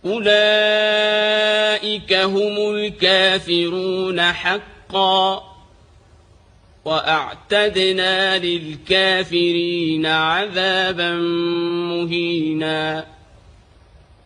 أولئك هم الكافرون حقا وأعتدنا للكافرين عذابا مهينا